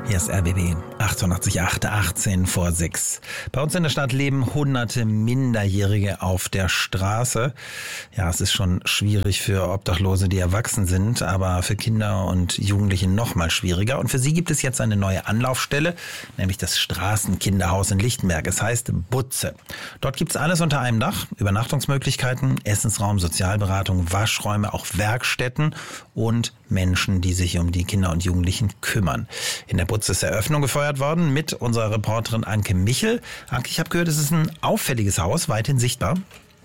Hier ist RBB 88.8, 18 vor 6. Bei uns in der Stadt leben hunderte Minderjährige auf der Straße. Ja, es ist schon schwierig für Obdachlose, die erwachsen sind, aber für Kinder und Jugendliche noch mal schwieriger. Und für sie gibt es jetzt eine neue Anlaufstelle, nämlich das Straßenkinderhaus in Lichtenberg. Es heißt Butze. Dort gibt es alles unter einem Dach. Übernachtungsmöglichkeiten, Essensraum, Sozialberatung, Waschräume, auch Werkstätten und Menschen, die sich um die Kinder und Jugendlichen kümmern. In der Butze ist Eröffnung gefeiert worden mit unserer Reporterin Anke Michel. Anke, ich habe gehört, es ist ein auffälliges Haus, weithin sichtbar.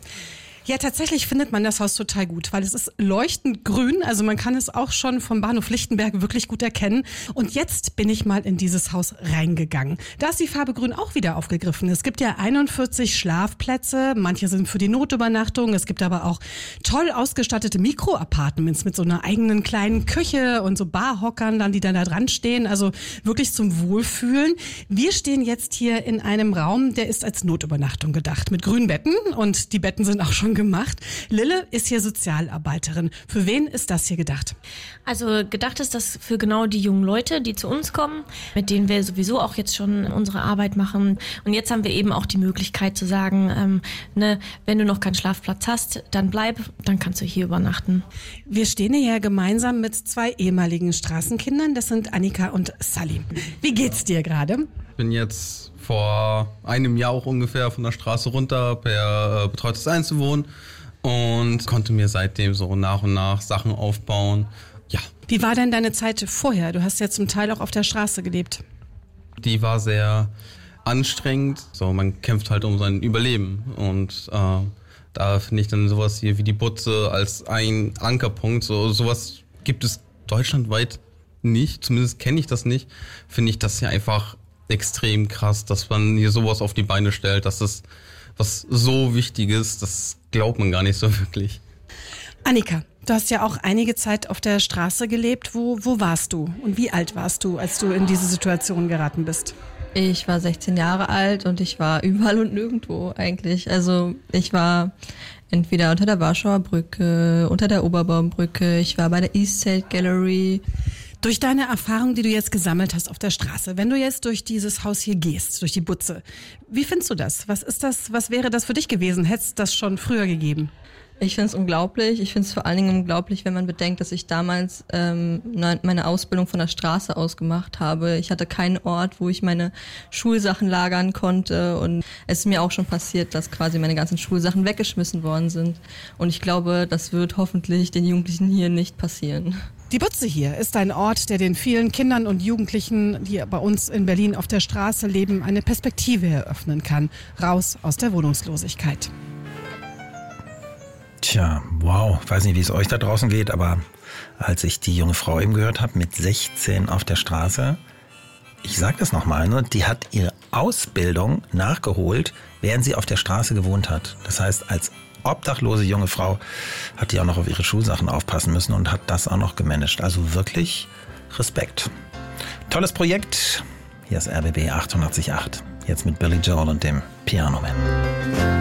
Ja, tatsächlich findet man das Haus total gut, weil es ist leuchtend grün, also man kann es auch schon vom Bahnhof Lichtenberg wirklich gut erkennen. Und jetzt bin ich mal in dieses Haus reingegangen. Da ist die Farbe grün auch wieder aufgegriffen. Es gibt ja 41 Schlafplätze, manche sind für die Notübernachtung, es gibt aber auch toll ausgestattete Mikroapartments mit so einer eigenen kleinen Küche und so Barhockern, dann, die dann da dran stehen, also wirklich zum Wohlfühlen. Wir stehen jetzt hier in einem Raum, der ist als Notübernachtung gedacht, mit grünen Betten, und die Betten sind auch schon gemacht. Lille ist hier Sozialarbeiterin. Für wen ist das hier gedacht? Also gedacht ist das für genau die jungen Leute, die zu uns kommen, mit denen wir sowieso auch jetzt schon unsere Arbeit machen. Und jetzt haben wir eben auch die Möglichkeit zu sagen, wenn du noch keinen Schlafplatz hast, dann bleib, dann kannst du hier übernachten. Wir stehen hier gemeinsam mit zwei ehemaligen Straßenkindern. Das sind Annika und Sally. Wie geht's dir gerade? Ich bin jetzt vor einem Jahr auch ungefähr von der Straße runter per betreutes Einzelwohnen und konnte mir seitdem so nach und nach Sachen aufbauen. Ja. Wie war denn deine Zeit vorher? Du hast ja zum Teil auch auf der Straße gelebt. Die war sehr anstrengend. So, man kämpft halt um sein Überleben und da finde ich dann sowas hier wie die Butze als ein Ankerpunkt. Sowas gibt es deutschlandweit nicht, zumindest kenne ich das nicht. Finde ich das ja einfach extrem krass, dass man hier sowas auf die Beine stellt, dass das was so Wichtiges, das glaubt man gar nicht so wirklich. Annika, du hast ja auch einige Zeit auf der Straße gelebt. Wo warst du und wie alt warst du, als du in diese Situation geraten bist? Ich war 16 Jahre alt und ich war überall und nirgendwo eigentlich. Also ich war entweder unter der Warschauer Brücke, unter der Oberbaumbrücke, ich war bei der East Side Gallery. Durch deine Erfahrung, die du jetzt gesammelt hast auf der Straße, wenn du jetzt durch dieses Haus hier gehst, durch die Butze, wie findest du das? Was ist das? Was wäre das für dich gewesen? Hätte es das schon früher gegeben? Ich finde es unglaublich. Ich finde es vor allen Dingen unglaublich, wenn man bedenkt, dass ich damals meine Ausbildung von der Straße aus gemacht habe. Ich hatte keinen Ort, wo ich meine Schulsachen lagern konnte, und es ist mir auch schon passiert, dass quasi meine ganzen Schulsachen weggeschmissen worden sind. Und ich glaube, das wird hoffentlich den Jugendlichen hier nicht passieren. Die Butze hier ist ein Ort, der den vielen Kindern und Jugendlichen, die bei uns in Berlin auf der Straße leben, eine Perspektive eröffnen kann. Raus aus der Wohnungslosigkeit. Tja, wow. Ich weiß nicht, wie es euch da draußen geht, aber als ich die junge Frau eben gehört habe, mit 16 auf der Straße, ich sag das nochmal, ne, die hat ihre Ausbildung nachgeholt, während sie auf der Straße gewohnt hat. Das heißt, als obdachlose junge Frau hat die auch noch auf ihre Schulsachen aufpassen müssen und hat das auch noch gemanagt. Also wirklich Respekt. Tolles Projekt. Hier ist RBB 88.8. Jetzt mit Billy Joel und dem Piano Man.